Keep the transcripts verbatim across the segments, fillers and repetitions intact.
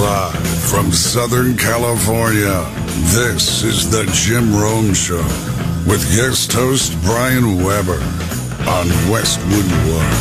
Live from Southern California, this is the Jim Rome Show with guest host Brian Weber on Westwood One.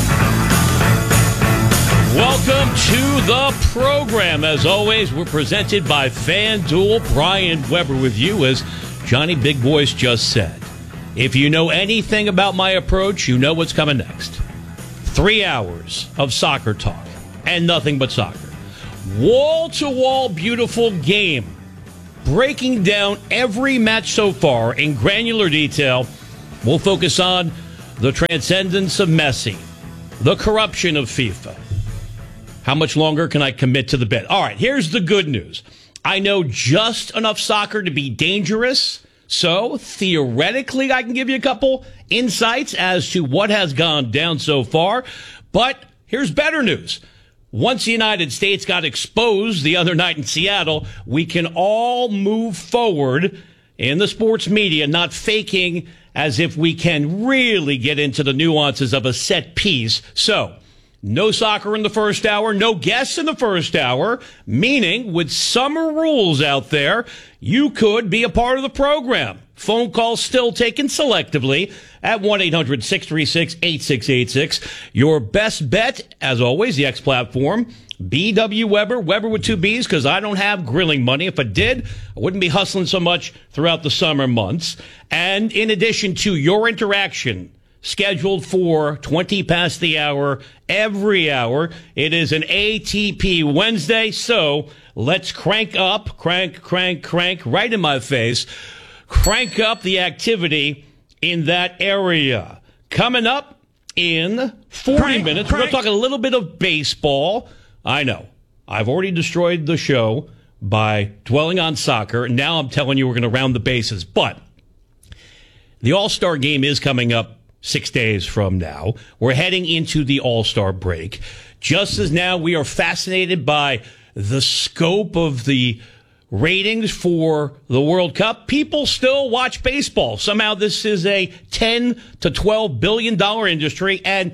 Welcome to the program. As always, we're presented by FanDuel. Brian Weber with you, as Johnny Big Voice just said. If you know anything about my approach, you know what's coming next. Three hours of soccer talk and nothing but soccer. Wall-to-wall beautiful game. Breaking down every match so far in granular detail. We'll focus on the transcendence of Messi, the corruption of FIFA. How much longer can I commit to the bet? All right, here's the good news. I know just enough soccer to be dangerous, so theoretically I can give you a couple insights as to what has gone down so far. But here's better news. Once the United States got exposed the other night in Seattle, we can all move forward in the sports media, not faking as if we can really get into the nuances of a set piece. So, no soccer in the first hour, no guests in the first hour, meaning with summer rules out there, you could be a part of the program. Phone calls still taken selectively at one eight hundred six three six eight six eight six. Your best bet, as always, the X platform, B W Weber, Weber with two B's, because I don't have grilling money. If I did, I wouldn't be hustling so much throughout the summer months. And in addition to your interaction, scheduled for twenty past the hour every hour. It is an A T P Wednesday, so let's crank up, crank, crank, crank, right in my face. Crank up the activity in that area. Coming up in forty crank, minutes, crank. We're going to talk a little bit of baseball. I know, I've already destroyed the show by dwelling on soccer. Now I'm telling you we're going to round the bases. But the All-Star game is coming up six days from now. We're heading into the All-Star break. Just as now we are fascinated by the scope of the ratings for the World Cup, people still watch baseball. Somehow this is a ten to twelve billion dollar industry, and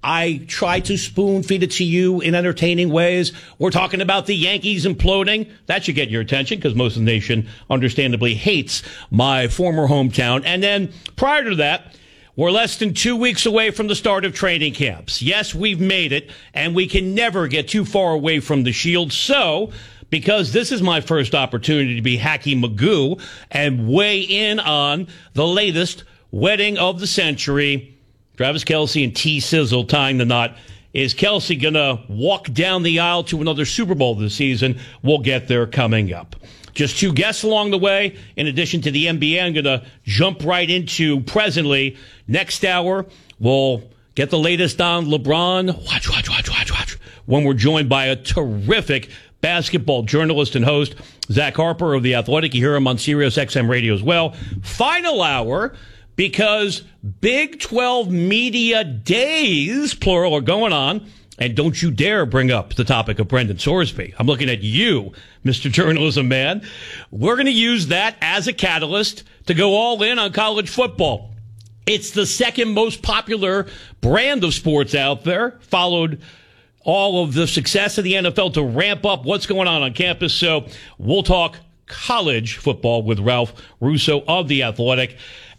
I try to spoon feed it to you in entertaining ways. We're talking about the Yankees imploding. That should get your attention because most of the nation understandably hates my former hometown. And then prior to that, we're less than two weeks away from the start of training camps. Yes, we've made it, and we can never get too far away from the Shield. So, because this is my first opportunity to be Hacky Magoo and weigh in on the latest wedding of the century, Travis Kelce and T Sizzle tying the knot. Is Kelce going to walk down the aisle to another Super Bowl this season? We'll get there coming up. Just two guests along the way. In addition to the N B A, I'm going to jump right into presently. Next hour, we'll get the latest on LeBron. Watch, watch, watch, watch, watch. When we're joined by a terrific basketball journalist and host, Zach Harper of The Athletic. You hear him on Sirius X M Radio as well. Final hour, because Big twelve Media Days, plural, are going on. And don't you dare bring up the topic of Brendan Sorsby. I'm looking at you, Mister Journalism Man. We're going to use that as a catalyst to go all in on college football. It's the second most popular brand of sports out there, followed all of the success of the N F L to ramp up what's going on on campus. So we'll talk college football with Ralph Russo of The Athletic.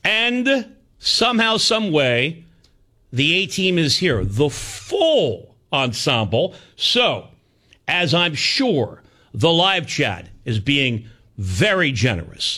And somehow, some way, the A-team is here. The full ensemble. So, as I'm sure the live chat is being very generous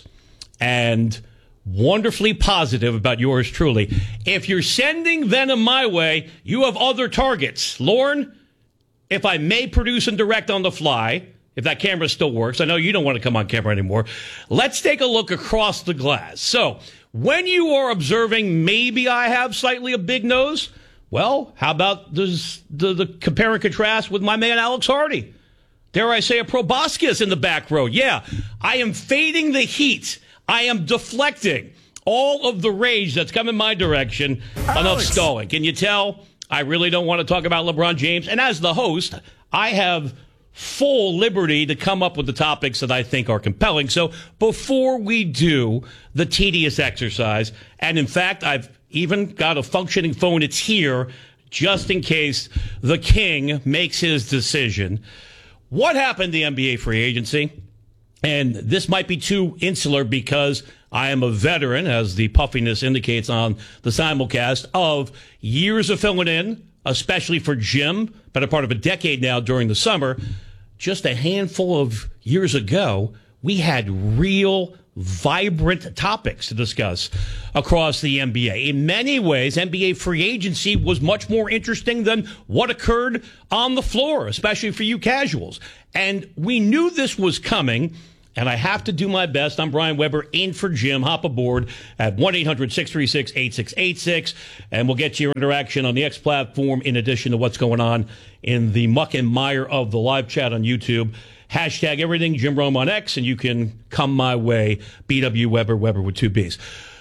and wonderfully positive about yours truly, if you're sending venom my way, you have other targets. Lauren, if I may produce and direct on the fly, if that camera still works, I know you don't want to come on camera anymore, let's take a look across the glass. So, when you are observing maybe I have slightly a big nose, well, how about this, the, the compare and contrast with my man Alex Hardy? Dare I say a proboscis in the back row? Yeah, I am fading the heat. I am deflecting all of the rage that's coming my direction. Alex. Enough stalling. Can you tell I really don't want to talk about LeBron James? And as the host, I have full liberty to come up with the topics that I think are compelling. So before we do the tedious exercise, and in fact, I've even got a functioning phone, it's here, just in case the king makes his decision. What happened to the N B A free agency? And this might be too insular because I am a veteran, as the puffiness indicates on the simulcast, of years of filling in, especially for Jim, been a part of a decade now during the summer. Just a handful of years ago, we had real vibrant topics to discuss across the N B A. In many ways, N B A free agency was much more interesting than what occurred on the floor, especially for you casuals. And we knew this was coming, and I have to do my best. I'm Brian Weber, in for Jim. Hop aboard at one eight hundred six three six eight six eight six, and we'll get to your interaction on the X platform in addition to what's going on in the muck and mire of the live chat on YouTube. Hashtag everything Jim Rome on X, and you can come my way, B W Weber, Weber with two B's.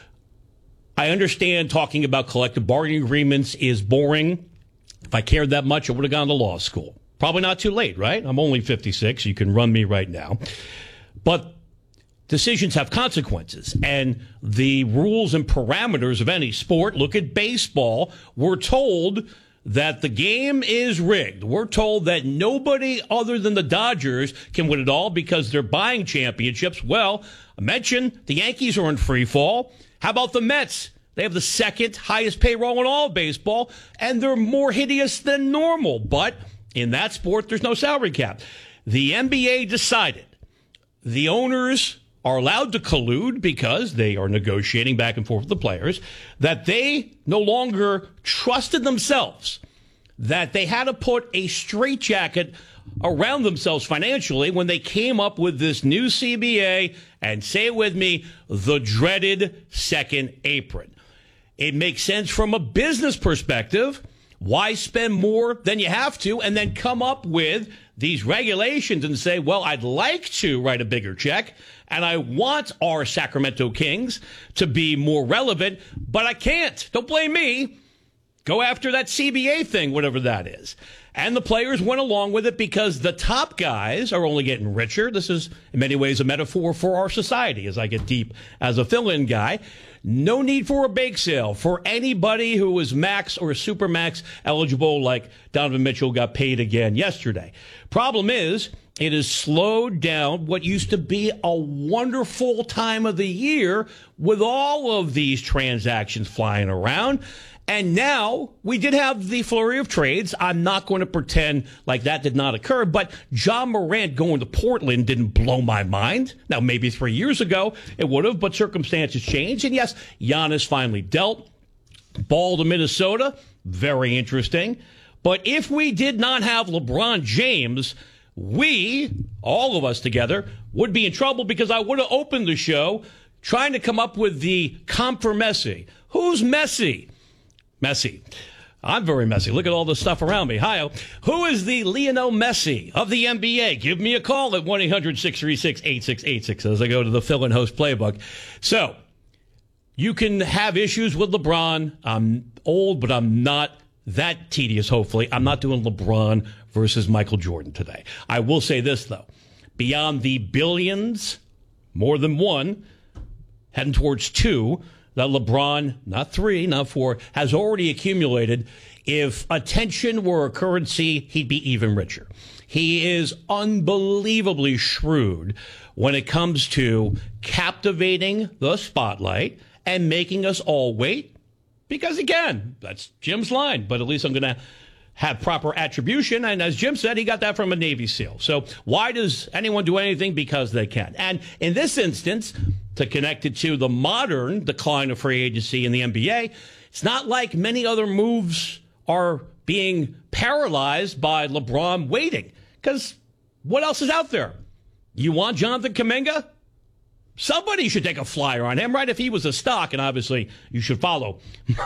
I understand talking about collective bargaining agreements is boring. If I cared that much, I would have gone to law school. Probably not too late, right? I'm only fifty-six. You can run me right now. But decisions have consequences, and the rules and parameters of any sport, look at baseball, we're told that the game is rigged. We're told that nobody other than the Dodgers can win it all because they're buying championships. Well, I mentioned the Yankees are in free fall. How about the Mets? They have the second highest payroll in all of baseball, and they're more hideous than normal. But in that sport, there's no salary cap. The N B A decided the owners are allowed to collude because they are negotiating back and forth with the players, that they no longer trusted themselves, that they had to put a straitjacket around themselves financially when they came up with this new C B A, and say it with me, the dreaded second apron. It makes sense from a business perspective. Why spend more than you have to and then come up with these regulations and say, well, I'd like to write a bigger check and I want our Sacramento Kings to be more relevant, but I can't. Don't blame me. Go after that C B A thing, whatever that is. And the players went along with it because the top guys are only getting richer. This is, in many ways, a metaphor for our society as I get deep as a fill-in guy. No need for a bake sale for anybody who is max or super max eligible, like Donovan Mitchell got paid again yesterday. Problem is, it has slowed down what used to be a wonderful time of the year with all of these transactions flying around. And now we did have the flurry of trades. I'm not going to pretend like that did not occur, but John Morant going to Portland didn't blow my mind. Now, maybe three years ago it would have, but circumstances changed. And yes, Giannis finally dealt. Ball to Minnesota, very interesting. But if we did not have LeBron James, we, all of us together, would be in trouble because I would have opened the show trying to come up with the comp for Messi. Who's Messi? Messi. I'm very messy. Look at all the stuff around me. Hi, who is the Lionel Messi of the N B A? Give me a call at one eight hundred six three six eight six eight six as I go to the fill-in host playbook. So, you can have issues with LeBron. I'm old, but I'm not that tedious, hopefully. I'm not doing LeBron versus Michael Jordan today. I will say this, though. Beyond the billions, more than one, heading towards two, that LeBron, not three, not four, has already accumulated. If attention were a currency, he'd be even richer. He is unbelievably shrewd when it comes to captivating the spotlight and making us all wait. Because, again, that's Jim's line, but at least I'm going to have proper attribution. And as Jim said, he got that from a Navy SEAL. So why does anyone do anything? Because they can. And in this instance, to connect it to the modern decline of free agency in the N B A, it's not like many other moves are being paralyzed by LeBron waiting. Because what else is out there? You want Jonathan Kuminga? Somebody should take a flyer on him, right? If he was a stock, and obviously you should follow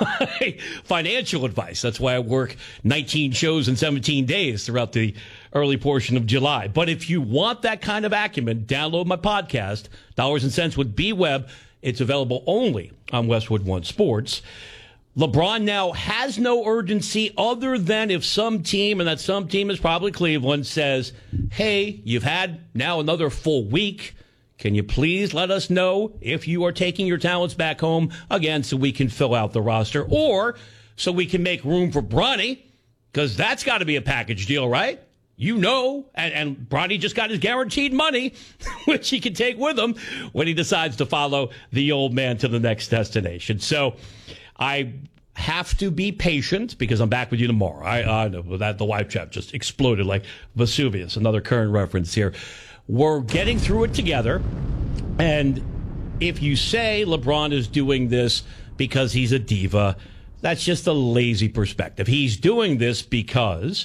my financial advice. That's why I work nineteen shows in seventeen days throughout the early portion of July. But if you want that kind of acumen, download my podcast, Dollars and Cents with B Webb. It's available only on Westwood One Sports. LeBron now has no urgency other than if some team, and that some team is probably Cleveland, says, hey, you've had now another full week. Can you please let us know if you are taking your talents back home again so we can fill out the roster, or so we can make room for Bronny, because that's got to be a package deal, right? you know, and, and Bronny just got his guaranteed money, which he can take with him when he decides to follow the old man to the next destination. So I have to be patient because I'm back with you tomorrow. I, I know that the live chat just exploded like Vesuvius, another current reference here. We're getting through it together. And if you say LeBron is doing this because he's a diva, that's just a lazy perspective. He's doing this because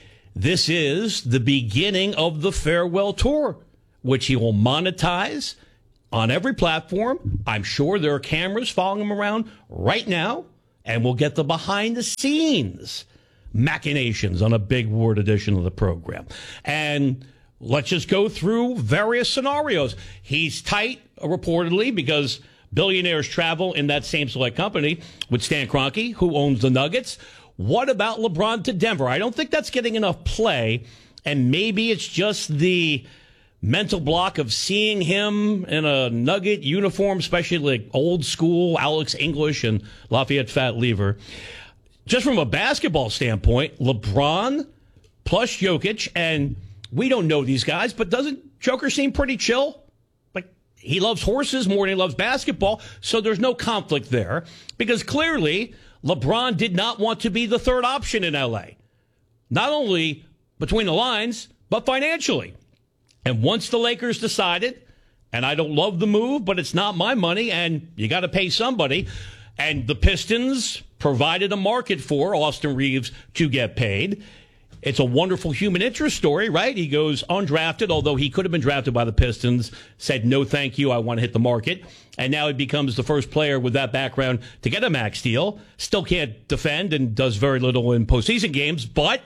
this is the beginning of the farewell tour, which he will monetize on every platform. I'm sure there are cameras following him around right now, and we'll get the behind-the-scenes machinations on a big word edition of the program. And let's just go through various scenarios. He's tight, reportedly, because billionaires travel in that same select company with Stan Kroenke, who owns the Nuggets. What about LeBron to Denver? I don't think that's getting enough play, and maybe it's just the mental block of seeing him in a Nugget uniform, especially like old school Alex English and Lafayette Fat Lever. Just from a basketball standpoint, LeBron plus Jokic, and we don't know these guys, but doesn't Joker seem pretty chill? Like, he loves horses more than he loves basketball, so there's no conflict there, because clearly LeBron did not want to be the third option in L A. Not only between the lines, but financially. And once the Lakers decided, and I don't love the move, but it's not my money, and you got to pay somebody, and the Pistons provided a market for Austin Reeves to get paid. It's a wonderful human interest story, right? He goes undrafted, although he could have been drafted by the Pistons, said, no, thank you, I want to hit the market. And now he becomes the first player with that background to get a max deal. Still can't defend and does very little in postseason games, but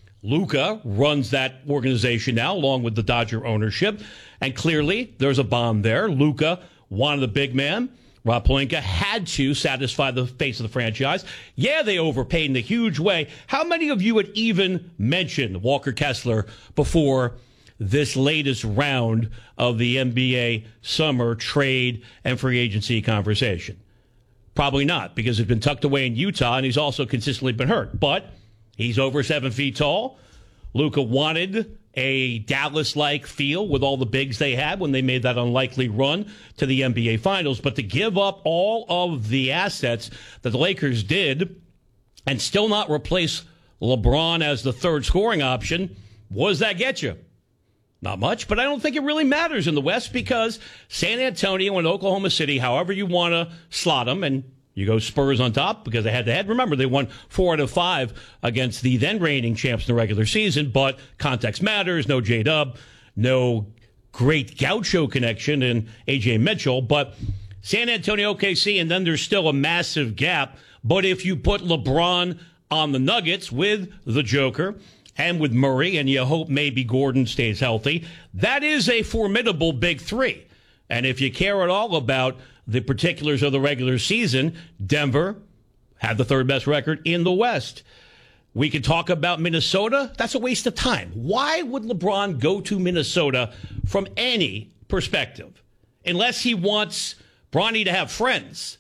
Luka runs that organization now, along with the Dodger ownership. And clearly, there's a bond there. Luka wanted a big man. Rob Pelinka had to satisfy the face of the franchise. Yeah, they overpaid in a huge way. How many of you had even mentioned Walker Kessler before this latest round of the N B A summer trade and free agency conversation? Probably not, because he's been tucked away in Utah, and he's also consistently been hurt. But he's over seven feet tall. Luka wanted a Dallas-like feel with all the bigs they had when they made that unlikely run to the N B A Finals. But to give up all of the assets that the Lakers did and still not replace LeBron as the third scoring option, what does that get you? Not much, but I don't think it really matters in the West, because San Antonio and Oklahoma City, however you want to slot them, and you go Spurs on top because they had to head. Remember, they won four out of five against the then reigning champs in the regular season, but context matters. No J-Dub, no great Gaucho connection in A J Mitchell, but San Antonio, O K C, and then there's still a massive gap. But if you put LeBron on the Nuggets with the Joker and with Murray, and you hope maybe Gordon stays healthy, that is a formidable big three. And if you care at all about the particulars of the regular season, Denver had the third best record in the West. We could talk about Minnesota. That's a waste of time. Why would LeBron go to Minnesota from any perspective? Unless he wants Bronny to have friends.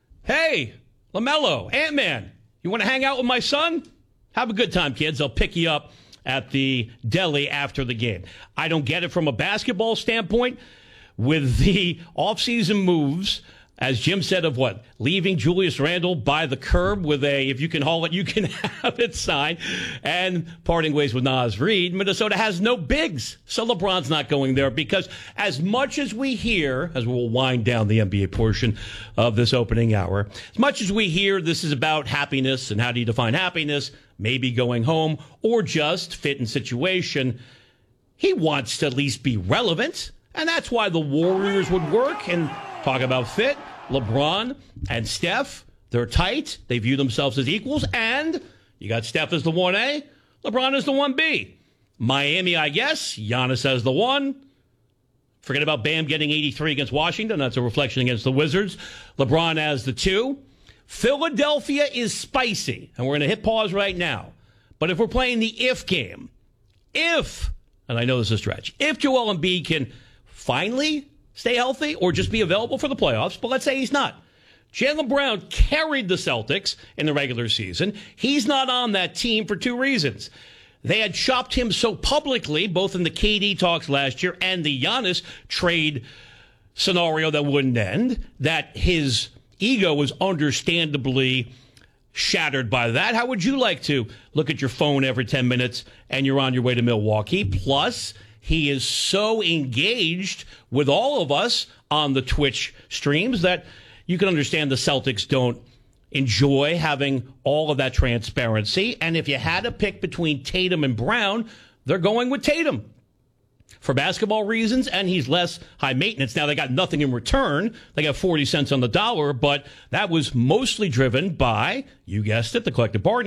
Hey, LaMelo, Ant-Man, you want to hang out with my son? Have a good time, kids. I'll pick you up at the deli after the game. I don't get it from a basketball standpoint. With the offseason moves, as Jim said, of what? Leaving Julius Randle by the curb with a, if you can haul it, you can have it sign, and parting ways with Naz Reid. Minnesota has no bigs, so LeBron's not going there, because as much as we hear, as we'll wind down the N B A portion of this opening hour, as much as we hear this is about happiness and how do you define happiness, maybe going home or just fit in situation, he wants to at least be relevant. And that's why the Warriors would work. And talk about fit. LeBron and Steph, they're tight. They view themselves as equals. And you got Steph as the one A. LeBron as the one B. Miami, I guess. Giannis as the one. Forget about Bam getting eighty-three against Washington. That's a reflection against the Wizards. LeBron as the two. Philadelphia is spicy. And we're going to hit pause right now. But if we're playing the if game, if, and I know this is a stretch, if Joel Embiid can finally stay healthy or just be available for the playoffs, but let's say he's not. Jaylen Brown carried the Celtics in the regular season. He's not on that team for two reasons. they had chopped him so publicly, both in the K D talks last year and the Giannis trade scenario that wouldn't end, that his ego was understandably shattered by that. How would you like to look at your phone every ten minutes and you're on your way to Milwaukee? Plus, he is so engaged with all of us on the Twitch streams that you can understand the Celtics don't enjoy having all of that transparency. And if you had to pick between Tatum and Brown, they're going with Tatum for basketball reasons, and he's less high maintenance. Now, they got nothing in return. They got forty cents on the dollar, but that was mostly driven by, you guessed it, the collective bargaining